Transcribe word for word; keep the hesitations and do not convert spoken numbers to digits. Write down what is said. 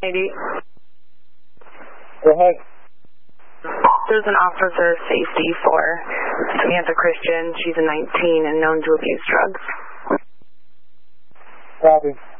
Maybe. Go ahead. There's an officer of safety for Samantha Christian. She's a nineteen and known to abuse drugs. Copy.